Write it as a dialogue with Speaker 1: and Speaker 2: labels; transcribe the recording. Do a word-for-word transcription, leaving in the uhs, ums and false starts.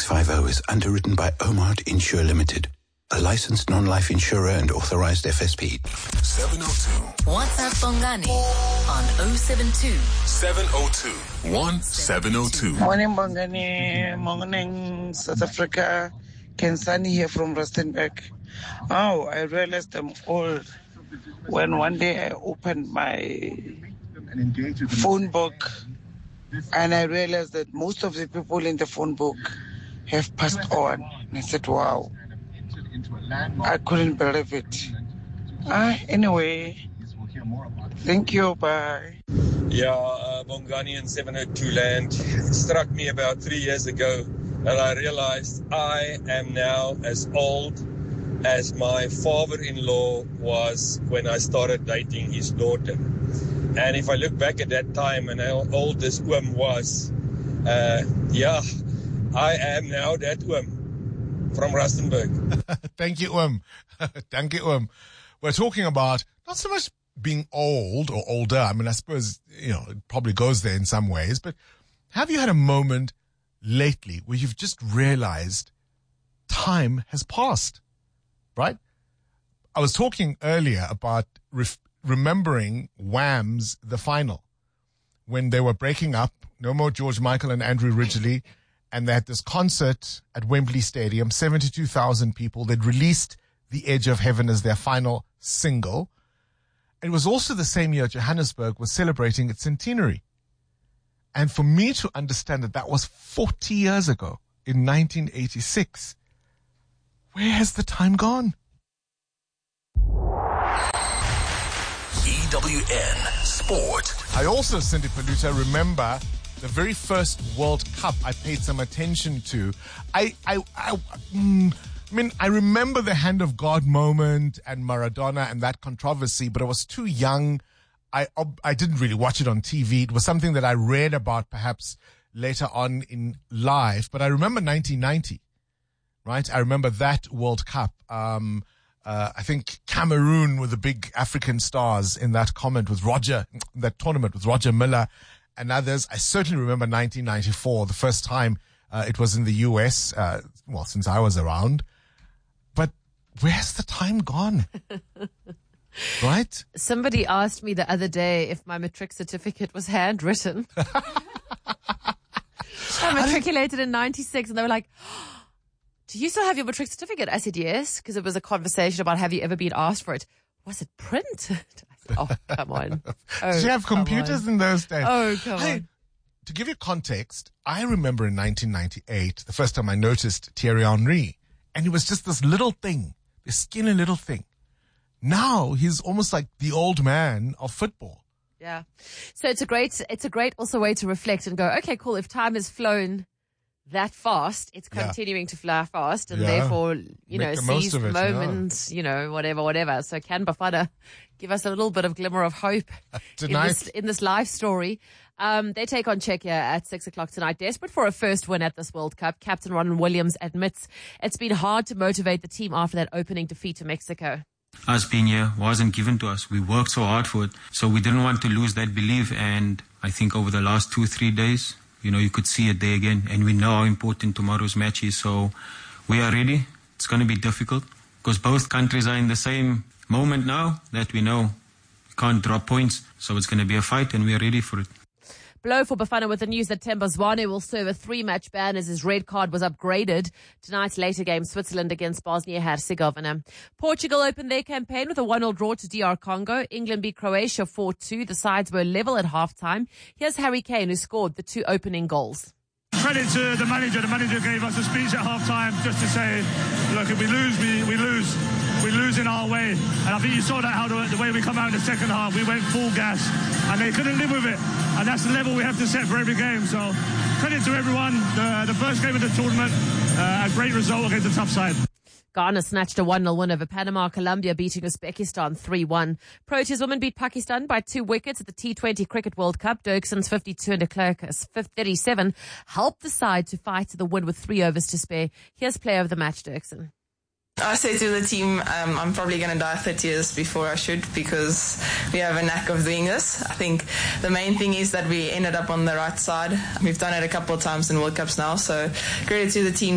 Speaker 1: fifty is underwritten by Omart Insure Limited, a licensed non-life insurer and authorized F S P.
Speaker 2: seven oh two.
Speaker 3: WhatsApp Bongani on oh seven two.
Speaker 2: seven oh two. one seven oh two.
Speaker 4: Morning, Bongani. Morning, South Africa. Kensani here from Rustenburg. Oh, I realized I'm old when one day I opened my phone book and I realized that most of the people in the phone book have passed on. And I said, wow, I couldn't believe it. Ah, anyway, thank you, bye.
Speaker 5: Yeah, uh, Bongani and seven oh two land struck me about three years ago, and I realized I am now as old as my father-in-law was when I started dating his daughter. And if I look back at that time and how old this oom was, uh, yeah, I am now that oom from Rustenburg.
Speaker 6: Thank you, oom. Thank you, oom. We're talking about not so much being old or older. I mean, I suppose, you know, it probably goes there in some ways, but have you had a moment lately where you've just realized time has passed, right? I was talking earlier about ref- remembering Wham's The Final when they were breaking up, no more George Michael and Andrew Ridgeley, and they had this concert at Wembley Stadium, seventy-two thousand people. They'd released The Edge of Heaven as their final single. It was also the same year Johannesburg was celebrating its centenary. And for me to understand that that was forty years ago, in nineteen eighty-six, where has the time gone?
Speaker 2: E W N Sport.
Speaker 6: I also, Cindy Paluta, remember the very first World Cup I paid some attention to. I, I, I, mm, I mean, I remember the hand of God moment and Maradona and that controversy, but I was too young. I, I didn't really watch it on T V. It was something that I read about perhaps later on in life, but I remember nineteen ninety, right? I remember that World Cup. Um, uh, I think Cameroon were the big African stars in that comment with Roger, that tournament with Roger Miller and others. I certainly remember nineteen ninety-four, the first time uh, it was in the U S, uh, well, since I was around. But where's the time gone? Right?
Speaker 7: Somebody asked me the other day if my matric certificate was handwritten. I matriculated in ninety-six, and they were like, do you still have your matric certificate? I said, yes, because it was a conversation about have you ever been asked for it. Was it printed? I said, oh, come on. Oh,
Speaker 6: Did you have computers
Speaker 7: on.
Speaker 6: in those days?
Speaker 7: Oh, come
Speaker 6: hey,
Speaker 7: on.
Speaker 6: To give you context, I remember in nineteen ninety-eight, the first time I noticed Thierry Henry, and he was just this little thing, this skinny little thing. Now he's almost like the old man of football.
Speaker 7: Yeah. So it's a great, it's a great also way to reflect and go, okay, cool. If time has flown that fast, it's continuing yeah. to fly fast, and yeah. therefore, you Make know, seize the moment, yeah. you know, whatever, whatever. So can Bafana give us a little bit of glimmer of hope in this, in this life story? Um, they take on Czechia at six o'clock tonight. Desperate for a first win at this World Cup, Captain Ron Williams admits it's been hard to motivate the team after that opening defeat to Mexico.
Speaker 8: Us being here wasn't given to us. We worked so hard for it. So we didn't want to lose that belief. And I think over the last two, three days, you know, you could see it there again. And we know how important tomorrow's match is. So we are ready. It's going to be difficult because both countries are in the same moment now that we know we can't drop points. So it's going to be a fight, and we are ready for it.
Speaker 7: Blow for Bafana with the news that Themba Zwane will serve a three-match ban as his red card was upgraded. Tonight's later game, Switzerland against Bosnia-Herzegovina. Portugal opened their campaign with a one nil draw to D R Congo. England beat Croatia four two. The sides were level at halftime. Here's Harry Kane, who scored the two opening goals.
Speaker 9: Credit to the manager. The manager gave us a speech at half-time just to say, look, if we lose, we, we lose. We lose in our way. And I think you saw that, how the, the way we come out in the second half, we went full gas, and they couldn't live with it. And that's the level we have to set for every game. So credit to everyone. The, the first game of the tournament, uh, a great result against a tough side.
Speaker 7: Ghana snatched a one nil win over Panama. Colombia beating Uzbekistan three one. Proteas women beat Pakistan by two wickets at the T twenty Cricket World Cup. Dirkson's fifty-two and de Klerk's thirty-seven helped the side to fight to the win with three overs to spare. Here's player of the match, Dirkson.
Speaker 10: I say to the team, um, I'm probably going to die thirty years before I should, because we have a knack of doing this. I think the main thing is that we ended up on the right side. We've done it a couple of times in World Cups now, so credit to the team.